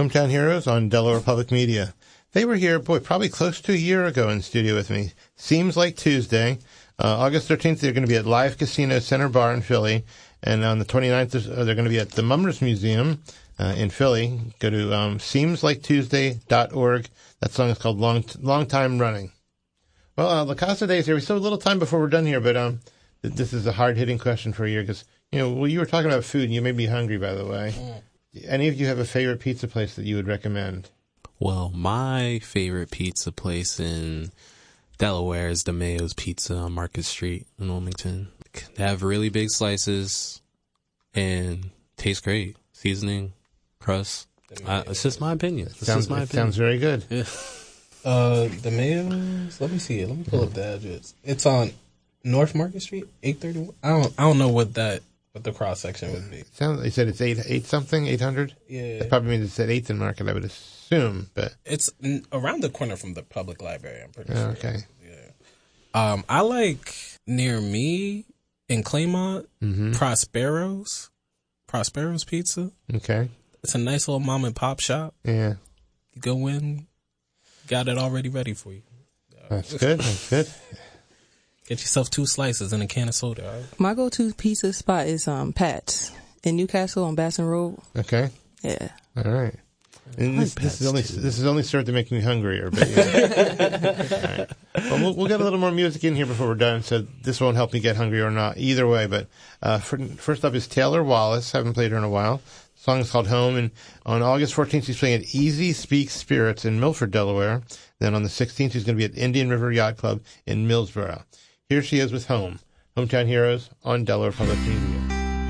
Hometown Heroes on Delaware Public Media. They were here, probably close to a year ago in studio with me. Seems like Tuesday. August 13th, they're going to be at Live Casino Center Bar in Philly. And on the 29th, they're going to be at the Mummers Museum in Philly. Go to seemsliketuesday.org. That song is called Long Time Running. Well, La Casa Days here. We still have a little time before we're done here, but this is a hard-hitting question for you because, you were talking about food, and you made me hungry, by the way. Any of you have a favorite pizza place that you would recommend? Well, my favorite pizza place in Delaware is DeMayo's Pizza on Market Street in Wilmington. They have really big slices and taste great. Seasoning, crust. It's just my opinion. Sounds very good. Yeah. DeMayo's, let me see it. Let me pull up the address. It's on North Market Street, 831. I don't know what the cross section would be. You said it's 800? Yeah. That probably means it's at 8th and Market, I would assume, but it's around the corner from the public library, I'm pretty sure. Okay. Yeah. I like near me in Claymont, Prospero's Pizza. Okay. It's a nice little mom and pop shop. Yeah. You go in, got it already ready for you. That's good. Get yourself 2 slices and a can of soda. Right? My go-to pizza spot is Pat's in Newcastle on Basson Road. Okay. Yeah. All right. And this is only started to make me hungrier, but yeah. All right. Well, we'll get a little more music in here before we're done, so this won't help me get hungry or not. Either way, but first up is Taylor Wallace. Haven't played her in a while. The song is called Home, and on August 14th, she's playing at Easy Speak Spirits in Milford, Delaware. Then on the 16th, she's going to be at Indian River Yacht Club in Millsboro. Here she is with Home. Hometown Heroes on Delaware Public Media.